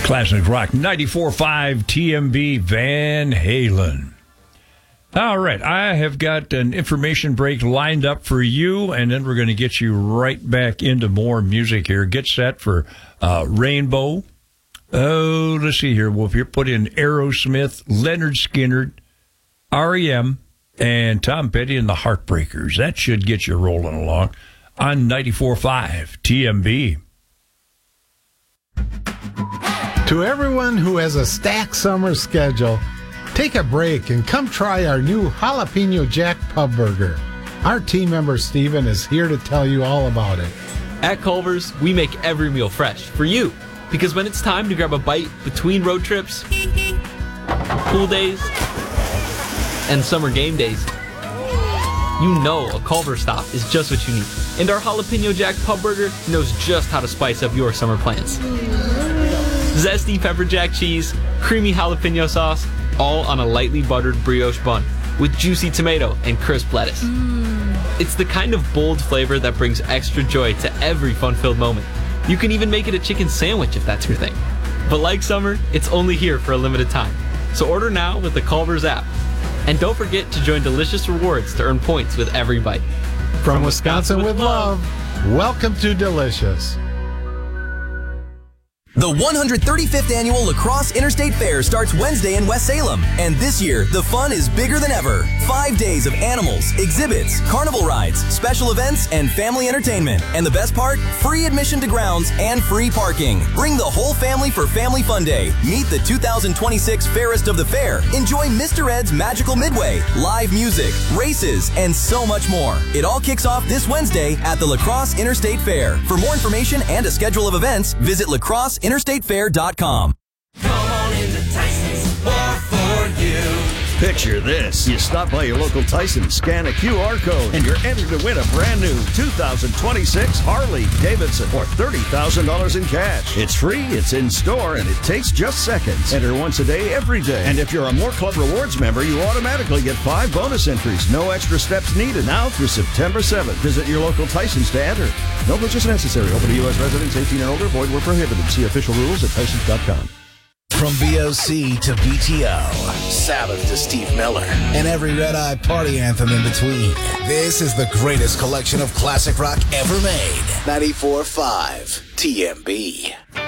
Classic Rock 94.5 TMB Van Halen. All right, I have got an information break lined up for you, and then we're going to get you right back into more music here. Get set for Rainbow. Oh, let's see here. We'll put in Aerosmith, Leonard Skinner, R.E.M., and Tom Petty and the Heartbreakers. That should get you rolling along on 94.5 TMB. To everyone who has a stacked summer schedule, take a break and come try our new Jalapeno Jack Pub Burger. Our team member Steven is here to tell you all about it. At Culver's, we make every meal fresh for you. Because when it's time to grab a bite between road trips, pool days, and summer game days, you know a Culver's stop is just what you need. And our Jalapeno Jack Pub Burger knows just how to spice up your summer plans. Zesty pepper jack cheese, creamy jalapeno sauce, all on a lightly buttered brioche bun with juicy tomato and crisp lettuce. It's the kind of bold flavor that brings extra joy to every fun-filled moment. You can even make it a chicken sandwich if that's your thing. But like summer, it's only here for a limited time. So order now with the Culver's app. And don't forget to join Delicious Rewards to earn points with every bite. From Wisconsin with love, welcome to Delicious. The 135th Annual La Crosse Interstate Fair starts Wednesday in West Salem. And this year, the fun is bigger than ever. 5 days of animals, exhibits, carnival rides, special events, and family entertainment. And the best part? Free admission to grounds and free parking. Bring the whole family for Family Fun Day. Meet the 2026 Fairest of the Fair. Enjoy Mr. Ed's Magical Midway, live music, races, and so much more. It all kicks off this Wednesday at the La Crosse Interstate Fair. For more information and a schedule of events, visit lacrosseinterstatefair.com. Come on into Tyson's, more for you. Picture this. You stop by your local Tyson, scan a QR code, and you're entered to win a brand new 2026 Harley Davidson or $30,000 in cash. It's free, it's in store, and it takes just seconds. Enter once a day, every day. And if you're a More Club Rewards member, you automatically get 5 bonus entries. No extra steps needed now through September 7th. Visit your local Tyson's to enter. No purchase necessary. Open to U.S. residents 18 and older. Void where prohibited. See official rules at Tysons.com. From BOC to BTO, Sabbath to Steve Miller, and every Red Eye party anthem in between. This is the greatest collection of classic rock ever made. 94.5 TMB.